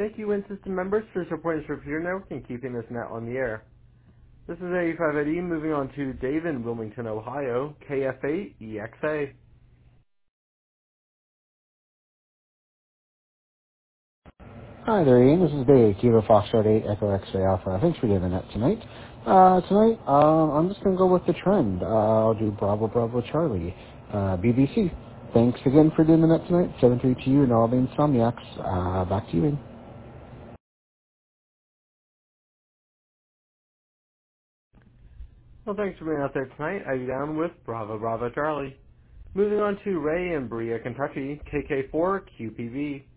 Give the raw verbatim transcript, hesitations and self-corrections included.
Thank you, Win System members, for supporting the Repeater Network and keeping this net on the air. This is eighty-five Eddie moving on to Dave in Wilmington, Ohio, K F eight E X A. Hi there, Ian. This is Dave, Kilo Foxtrot eight Echo X-Ray Alpha. Thanks for doing that tonight. Uh, tonight, uh, I'm just going to go with the trend. Uh, I'll do Bravo Bravo Charlie, uh, B B C. Thanks again for doing the net tonight. seven three to you and all the Insomniacs. Uh, back to you, Ian. Well, thanks for being out there tonight. I'll be down with Bravo Bravo Charlie. Moving on to Ray in Berea, Kentucky, K K four Q P V.